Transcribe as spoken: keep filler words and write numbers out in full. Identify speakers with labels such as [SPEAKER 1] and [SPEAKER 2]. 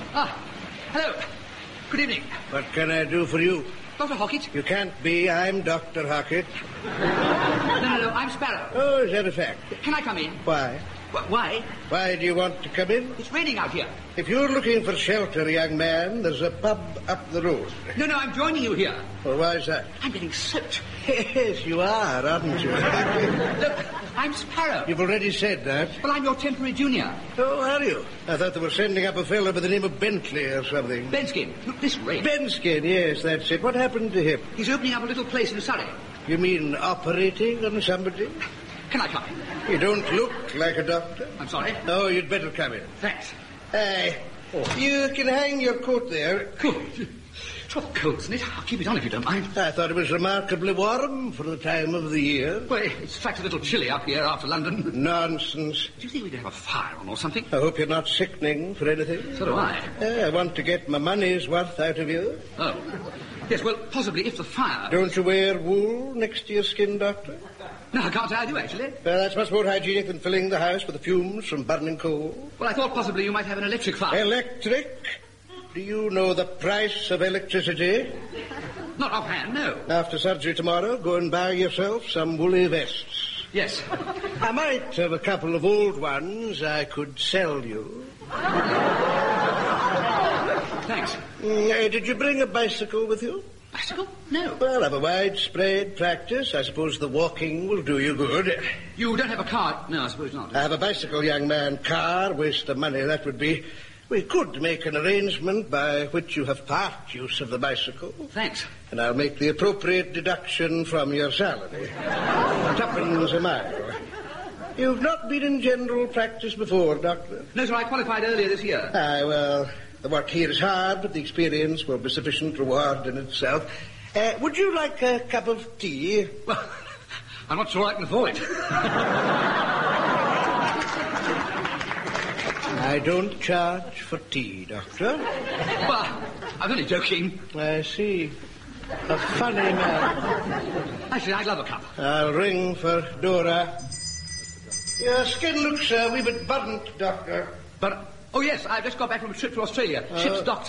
[SPEAKER 1] Ah, hello. Good evening.
[SPEAKER 2] What can I do for you?
[SPEAKER 1] Doctor Hockett?
[SPEAKER 2] You can't be. I'm Doctor Hockett.
[SPEAKER 1] No, no, no, I'm Sparrow.
[SPEAKER 2] Oh, is that a fact?
[SPEAKER 1] Can I come in?
[SPEAKER 2] Why?
[SPEAKER 1] Wh- why?
[SPEAKER 2] Why do you want to come in?
[SPEAKER 1] It's raining out here.
[SPEAKER 2] If you're looking for shelter, young man, there's a pub up the road.
[SPEAKER 1] No, no, I'm joining you here.
[SPEAKER 2] Well, why is that?
[SPEAKER 1] I'm getting soaked.
[SPEAKER 2] Yes, you are, aren't you?
[SPEAKER 1] Look, I'm Sparrow.
[SPEAKER 2] You've already said that.
[SPEAKER 1] Well, I'm your temporary junior.
[SPEAKER 2] Oh, are you? I thought they were sending up a fellow by the name of Bentley or something.
[SPEAKER 1] Benskin. Look, this rain.
[SPEAKER 2] Benskin, yes, that's it. What happened to him?
[SPEAKER 1] He's opening up a little place in Surrey.
[SPEAKER 2] You mean operating on somebody?
[SPEAKER 1] Can I come in?
[SPEAKER 2] You don't look like a doctor.
[SPEAKER 1] I'm sorry.
[SPEAKER 2] Oh, you'd better come in.
[SPEAKER 1] Thanks.
[SPEAKER 2] Aye. Oh. You can hang your coat there.
[SPEAKER 1] Cool. It's rather cold, isn't it? I'll keep it on if you don't mind.
[SPEAKER 2] I thought it was remarkably warm for the time of the year.
[SPEAKER 1] Well, it's in fact a little chilly up here after London.
[SPEAKER 2] Nonsense.
[SPEAKER 1] Do you think we could have a fire on or something?
[SPEAKER 2] I hope you're not sickening for anything.
[SPEAKER 1] So do I.
[SPEAKER 2] Uh, I want to get my money's worth out of you.
[SPEAKER 1] Oh. Yes, well, possibly if the fire...
[SPEAKER 2] Don't you wear wool next to your skin, Doctor?
[SPEAKER 1] No, I can't say I do, actually.
[SPEAKER 2] Well, that's much more hygienic than filling the house with the fumes from burning coal.
[SPEAKER 1] Well, I thought possibly you might have an electric fire.
[SPEAKER 2] Electric? Do you know the price of electricity?
[SPEAKER 1] Not offhand, no.
[SPEAKER 2] After surgery tomorrow, go and buy yourself some woolly vests.
[SPEAKER 1] Yes.
[SPEAKER 2] I might have a couple of old ones I could sell you.
[SPEAKER 1] Thanks.
[SPEAKER 2] Mm, uh, did you bring a bicycle with you?
[SPEAKER 1] Bicycle? No.
[SPEAKER 2] Well, have a widespread practice. I suppose the walking will do you good.
[SPEAKER 1] You don't have a car? No, I suppose not.
[SPEAKER 2] I have a bicycle, young man. Car, waste of money, that would be. We could make an arrangement by which you have part use of the bicycle.
[SPEAKER 1] Thanks.
[SPEAKER 2] And I'll make the appropriate deduction from your salary. Tuppence a mile. You've not been in general practice before, Doctor?
[SPEAKER 1] No, sir, I qualified earlier this year.
[SPEAKER 2] Aye, well, the work here is hard, but the experience will be sufficient reward in itself. Uh, would you like a cup of tea?
[SPEAKER 1] Well, I'm not sure I can afford it.
[SPEAKER 2] I don't charge for tea, Doctor.
[SPEAKER 1] Well, I'm only joking.
[SPEAKER 2] I see. A funny man.
[SPEAKER 1] Actually, I'd love a cup.
[SPEAKER 2] I'll ring for Dora. Your skin looks a wee bit burnt, Doctor.
[SPEAKER 1] But, oh yes, I've just got back from a trip to Australia.
[SPEAKER 2] Uh,
[SPEAKER 1] Ship's docked.